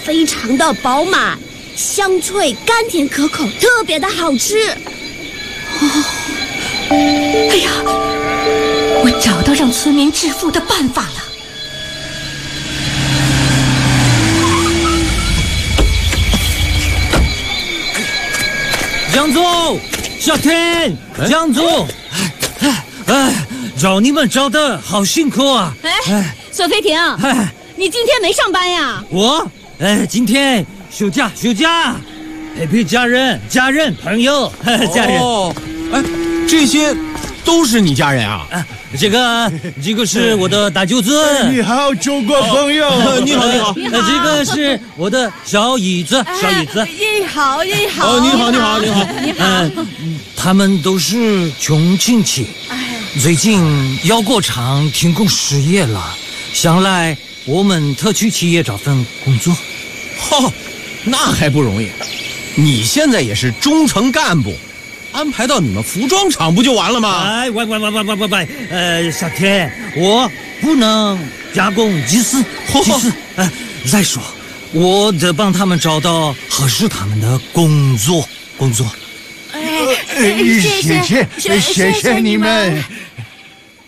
非常的饱满，香脆、甘甜可口，特别的好吃。 哎呀，我找到让村民致富的办法了。 江总，小天，江总，找你们找的好辛苦啊！ 索菲婷，你今天没上班呀？ 我，今天休假，陪陪家人朋友，家人。 哦，这些都是你家人啊？ 这个是我的大舅子。 你好，中国朋友。 你好。 这个是我的小姨子。 你好。 你好。 他们都是穷亲戚，最近药果厂停工失业了，想来我们特区企业找份工作。 那还不容易？你现在也是中层干部。安排到你们服装厂不就完了吗？ 喂，小天，我不能加工技师。再说，我得帮他们找到合适他们的工作。 谢谢你们。